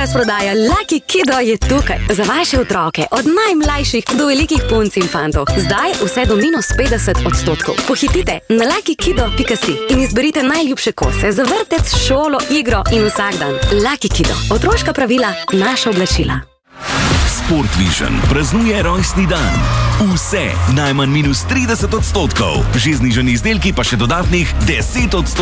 razprodaja Lucky Kiddo je tukaj. Za vaše otroke, od najmlajših do velikih punc in fantov. Zdaj vse do -50%. Pohitite na luckykiddo.si in izberite najljubše kose za vrtec, šolo, igro in vsak dan. Lucky Kiddo. Otroška pravila, naša oblačila. Sport Vision praznuje rojstni dan. Vse najmanj -30%. Že znižani izdelki pa še dodatnih 10%.